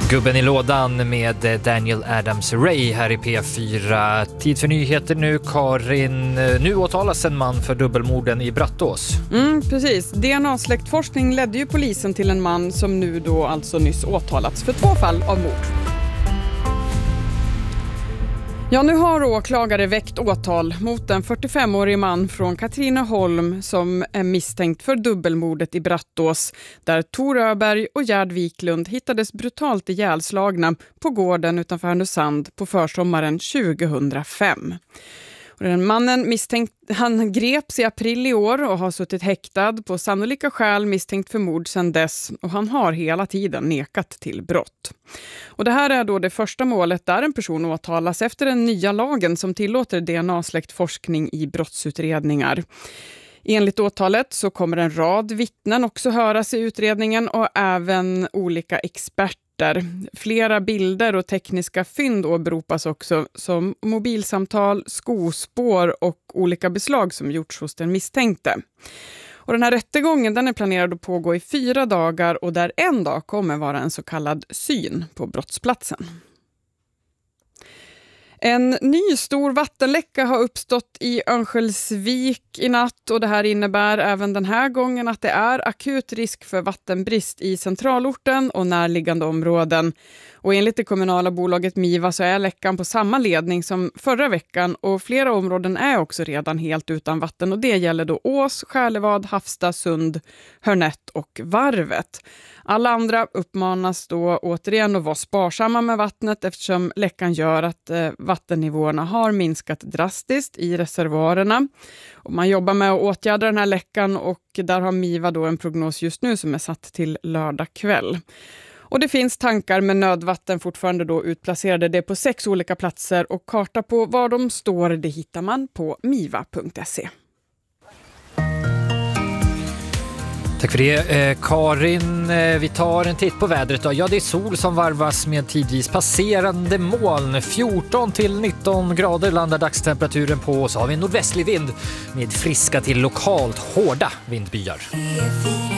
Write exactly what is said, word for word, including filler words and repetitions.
Gubben i lådan med Daniel Adams-Ray här i P fyra. Tid för nyheter nu, Karin. Nu åtalas en man för dubbelmorden i Brattås. Mm, precis. D N A-släktforskning ledde ju polisen till en man som nu då alltså nyss åtalats för två fall av mord. Ja, nu har åklagare väckt åtal mot en fyrtiofemårig man från Katrineholm som är misstänkt för dubbelmordet i Brattås, där Tor Öberg och Gerd Wiklund hittades brutalt ihjälslagna på gården utanför Härnösand på försommaren tjugohundrafem. Och den mannen misstänkt, han greps i april i år och har suttit häktad på sannolika skäl misstänkt för mord sedan dess, och han har hela tiden nekat till brott. Och det här är då det första målet där en person åtalas efter den nya lagen som tillåter D N A-släktforskning i brottsutredningar. Enligt åtalet så kommer en rad vittnen också höras i utredningen och även olika experter. Flera bilder och tekniska fynd åberopas också, som mobilsamtal, skospår och olika beslag som gjorts hos den misstänkte. Och den här rättegången den är planerad att pågå i fyra dagar, och där en dag kommer vara en så kallad syn på brottsplatsen. En ny stor vattenläcka har uppstått i Örnsköldsvik i natt, och det här innebär även den här gången att det är akut risk för vattenbrist i centralorten och närliggande områden. Och enligt det kommunala bolaget Miva så är läckan på samma ledning som förra veckan, och flera områden är också redan helt utan vatten, och det gäller då Ås, Själevad, Hafsta, Sund, Hörnett och Varvet. Alla andra uppmanas då återigen att vara sparsamma med vattnet eftersom läckan gör att eh, vattennivåerna har minskat drastiskt i reservoarerna. Och man jobbar med att åtgärda den här läckan, och där har Miva då en prognos just nu som är satt till lördag kväll. Och det finns tankar med nödvatten fortfarande då utplacerade det på sex olika platser, och karta på var de står det hittar man på miva punkt se. Tack för det, eh, Karin. Eh, vi tar en titt på vädret då. Ja, det är sol som varvas med tidvis passerande moln. fjorton till nitton grader landar dagstemperaturen på, så har vi en nordvästlig vind med friska till lokalt hårda vindbyar.